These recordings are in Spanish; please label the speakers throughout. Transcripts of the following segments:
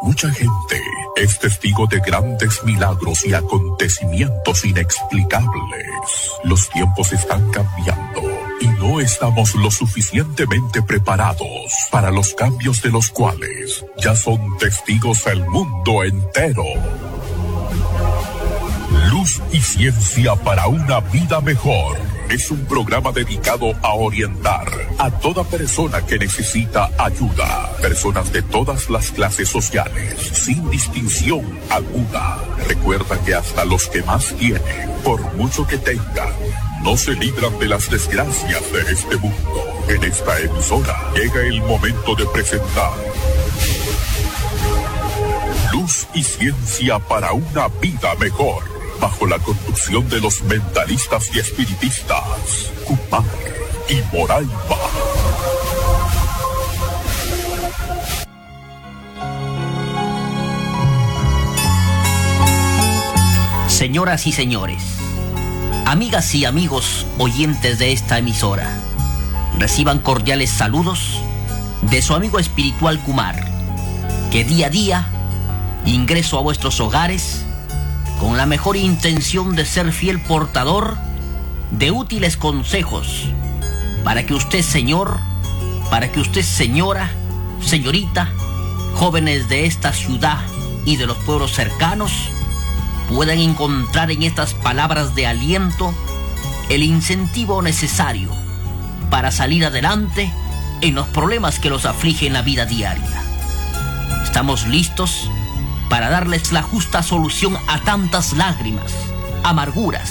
Speaker 1: Mucha gente es testigo de grandes milagros y acontecimientos inexplicables. Los tiempos están cambiando y no estamos lo suficientemente preparados para los cambios de los cuales ya son testigos el mundo entero. Luz y ciencia para una vida mejor. Es un programa dedicado a orientar a toda persona que necesita ayuda. Personas de todas las clases sociales, sin distinción alguna. Recuerda que hasta los que más tienen, por mucho que tengan, no se libran de las desgracias de este mundo. En esta emisora llega el momento de presentar Luz y ciencia para una vida mejor. Bajo la conducción de los mentalistas y espiritistas, Kumar y Moraima.
Speaker 2: Señoras y señores, amigas y amigos oyentes de esta emisora, reciban cordiales saludos de su amigo espiritual Kumar, que día a día ingreso a vuestros hogares con la mejor intención de ser fiel portador de útiles consejos para que usted, señor, para que usted, señora, señorita, jóvenes de esta ciudad y de los pueblos cercanos, puedan encontrar en estas palabras de aliento el incentivo necesario para salir adelante en los problemas que los afligen en la vida diaria. Estamos listos para darles la justa solución a tantas lágrimas, amarguras,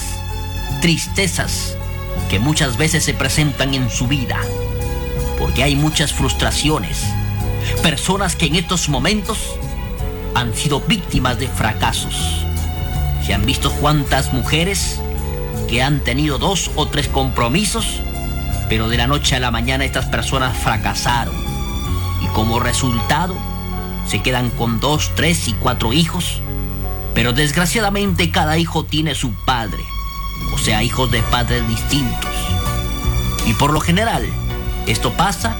Speaker 2: tristezas que muchas veces se presentan en su vida, porque hay muchas frustraciones, personas que en estos momentos han sido víctimas de fracasos. Se han visto cuántas mujeres que han tenido 2 o 3 compromisos, pero de la noche a la mañana estas personas fracasaron y como resultado se quedan con 2, 3 y 4 hijos, pero desgraciadamente cada hijo tiene su padre, o sea, hijos de padres distintos. Y por lo general, esto pasa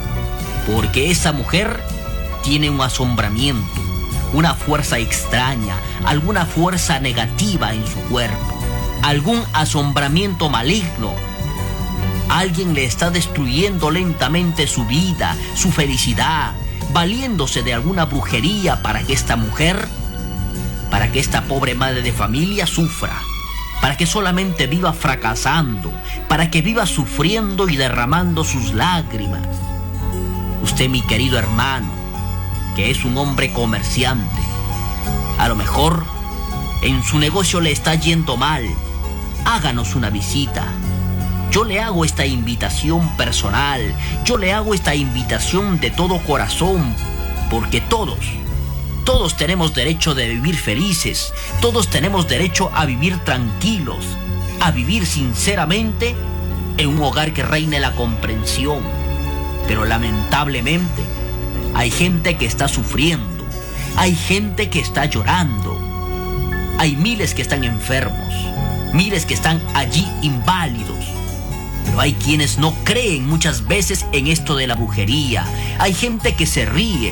Speaker 2: porque esa mujer tiene un asombramiento, una fuerza extraña, alguna fuerza negativa en su cuerpo, algún asombramiento maligno. Alguien le está destruyendo lentamente su vida, su felicidad, valiéndose de alguna brujería para que esta mujer, para que esta pobre madre de familia sufra, para que solamente viva fracasando, para que viva sufriendo y derramando sus lágrimas. Usted, mi querido hermano, que es un hombre comerciante, a lo mejor en su negocio le está yendo mal, háganos una visita. Yo le hago esta invitación personal, yo le hago esta invitación de todo corazón, porque todos tenemos derecho de vivir felices, todos tenemos derecho a vivir tranquilos, a vivir sinceramente en un hogar que reine la comprensión. Pero lamentablemente hay gente que está sufriendo, hay gente que está llorando, hay miles que están enfermos, miles que están allí inválidos. Pero hay quienes no creen muchas veces en esto de la brujería. Hay gente que se ríe.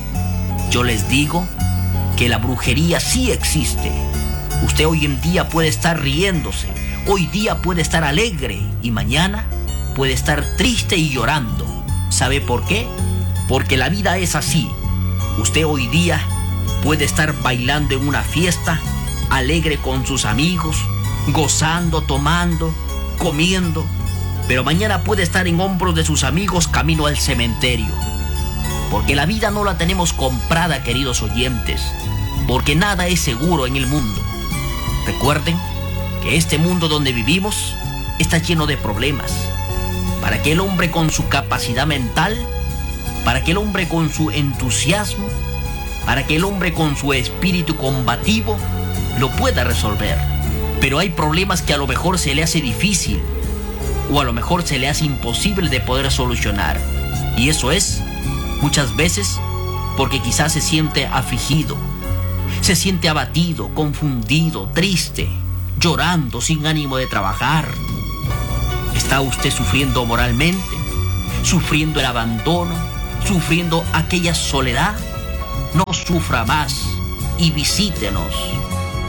Speaker 2: Yo les digo que la brujería sí existe. Usted hoy en día puede estar riéndose, hoy día puede estar alegre y mañana puede estar triste y llorando. ¿Sabe por qué? Porque la vida es así. Usted hoy día puede estar bailando en una fiesta, alegre con sus amigos, gozando, tomando, comiendo, pero mañana puede estar en hombros de sus amigos camino al cementerio. Porque la vida no la tenemos comprada, queridos oyentes, porque nada es seguro en el mundo. Recuerden que este mundo donde vivimos está lleno de problemas. Para que el hombre con su capacidad mental, para que el hombre con su entusiasmo, para que el hombre con su espíritu combativo lo pueda resolver. Pero hay problemas que a lo mejor se le hace difícil, o a lo mejor se le hace imposible de poder solucionar. Y eso es, muchas veces, porque quizás se siente afligido, se siente abatido, confundido, triste, llorando, sin ánimo de trabajar. ¿Está usted sufriendo moralmente? ¿Sufriendo el abandono? ¿Sufriendo aquella soledad? No sufra más y visítenos